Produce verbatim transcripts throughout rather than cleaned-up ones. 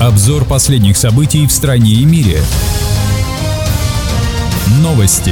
Обзор последних событий в стране и мире. Новости.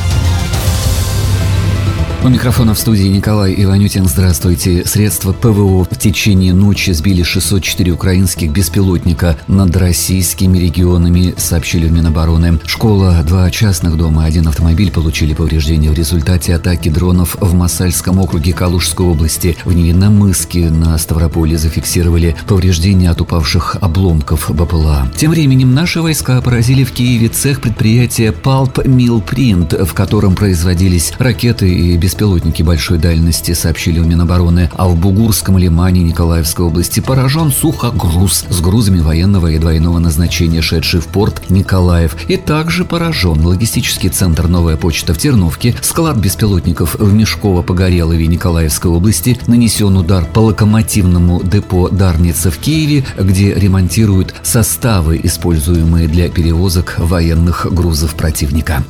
У микрофона в студии Николай Иванютин. Здравствуйте. Средства ПВО в течение ночи сбили шестьсот четыре украинских беспилотника над российскими регионами, сообщили в Минобороны. Школа, два частных дома, один автомобиль получили повреждения в результате атаки дронов в Мосальском округе Калужской области. В Невинномысске на Ставрополе зафиксировали повреждения от упавших обломков БПЛА. Тем временем наши войска поразили в Киеве цех предприятия Pulp Mill Print, в котором производились ракеты и беспилотники. Беспилотники большой дальности, сообщили в Минобороны. А в Бугурском лимане Николаевской области поражен сухогруз с грузами военного и двойного назначения, шедший в порт Николаев. И также поражен логистический центр «Новая почта» в Терновке, склад беспилотников в Мешково-Погорелове Николаевской области, нанесен удар по локомотивному депо Дарница в Киеве, где ремонтируют составы, используемые для перевозок военных грузов противника.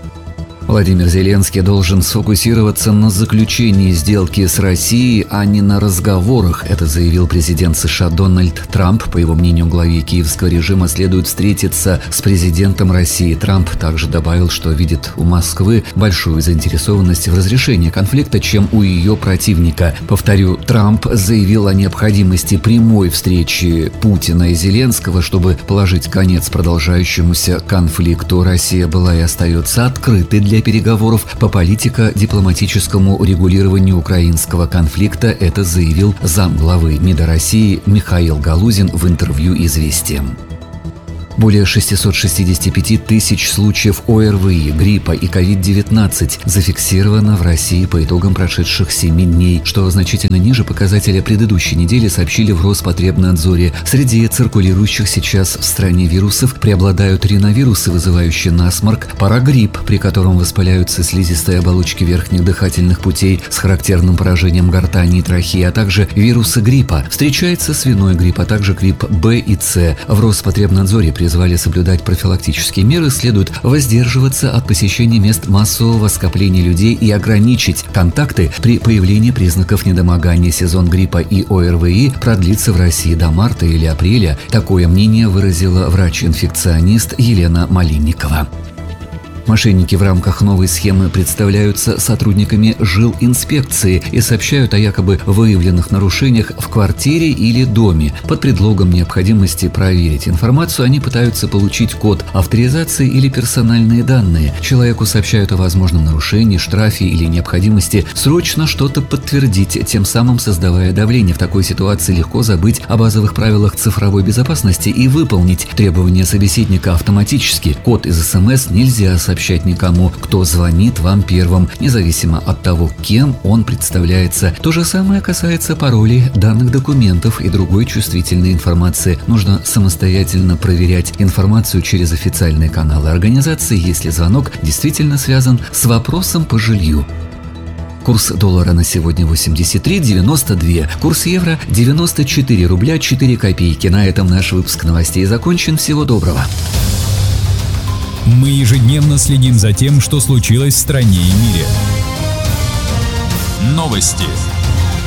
Владимир Зеленский должен сфокусироваться на заключении сделки с Россией, а не на разговорах. Это заявил президент США Дональд Трамп. По его мнению, главе киевского режима следует встретиться с президентом России. Трамп также добавил, что видит у Москвы большую заинтересованность в разрешении конфликта, чем у ее противника. Повторю, Трамп заявил о необходимости прямой встречи Путина и Зеленского, чтобы положить конец продолжающемуся конфликту. Россия была и остается открытой для переговоров по политико-дипломатическому урегулированию украинского конфликта. Это заявил замглавы МИДа России Михаил Галузин в интервью «Известиям». Более шестьсот шестьдесят пять тысяч случаев ОРВИ, гриппа и ковид девятнадцать зафиксировано в России по итогам прошедших семи дней, что значительно ниже показателя предыдущей недели, сообщили в Роспотребнадзоре. Среди циркулирующих сейчас в стране вирусов преобладают риновирусы, вызывающие насморк, парагрипп, при котором воспаляются слизистые оболочки верхних дыхательных путей с характерным поражением гортани и трахеи, а также вирусы гриппа. Встречается свиной грипп, а также грипп Б и С. В Роспотребнадзоре при призвали соблюдать профилактические меры, следует воздерживаться от посещения мест массового скопления людей и ограничить контакты при появлении признаков недомогания. Сезон гриппа и ОРВИ продлится в России до марта или апреля. Такое мнение выразила врач-инфекционист Елена Малинникова. Мошенники в рамках новой схемы представляются сотрудниками жилинспекции и сообщают о якобы выявленных нарушениях в квартире или доме. Под предлогом необходимости проверить информацию они пытаются получить код авторизации или персональные данные. Человеку сообщают о возможном нарушении, штрафе или необходимости срочно что-то подтвердить, тем самым создавая давление. В такой ситуации легко забыть о базовых правилах цифровой безопасности и выполнить требования собеседника автоматически. Код из СМС нельзя сообщать сообщать никому, кто звонит вам первым, независимо от того, кем он представляется. То же самое касается паролей, данных документов и другой чувствительной информации. Нужно самостоятельно проверять информацию через официальные каналы организации, если звонок действительно связан с вопросом по жилью. Курс доллара на сегодня восемьдесят три девяносто два. Курс евро девяносто четыре рубля четыре копейки. На этом наш выпуск новостей закончен. Всего доброго. Мы ежедневно следим за тем, что случилось в стране и мире. Новости.